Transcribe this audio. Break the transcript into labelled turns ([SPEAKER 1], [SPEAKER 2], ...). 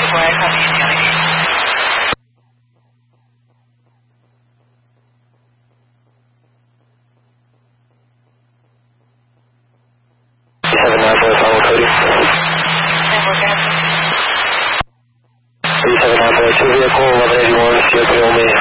[SPEAKER 1] I copy Indiana Gate.
[SPEAKER 2] Follow Cody.
[SPEAKER 1] And we're going to...
[SPEAKER 2] 379 2 vehicle 1181, CFP only.